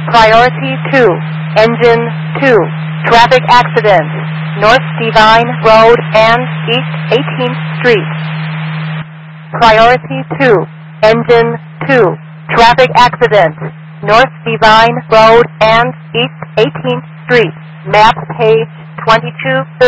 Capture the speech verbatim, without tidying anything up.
Priority two, Engine two, traffic accident, North Divine Road and East eighteenth Street. Priority two, Engine two, traffic accident, North Divine Road and East eighteenth Street. Map page twenty-two.